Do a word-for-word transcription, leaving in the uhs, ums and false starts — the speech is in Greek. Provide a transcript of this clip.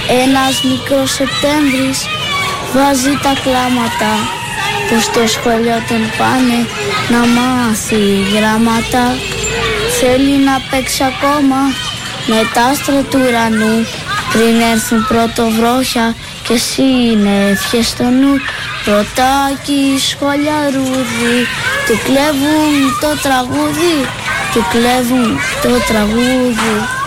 Ένας μικρός Σεπτέμβρης βάζει τα κλάματα που στο σχολείο τον πάνε να μάθει γράμματα. Θέλει να παίξει ακόμα με τα άστρα του ουρανού πριν έρθουν πρωτοβρόχια και σύννεφιες στο νου. Πρωτάκι σχολιαρούδι, του κλέβουν το τραγούδι, του κλέβουν το τραγούδι.